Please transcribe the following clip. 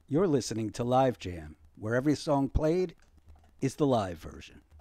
You're listening to Live Jam, where every song played is the live version.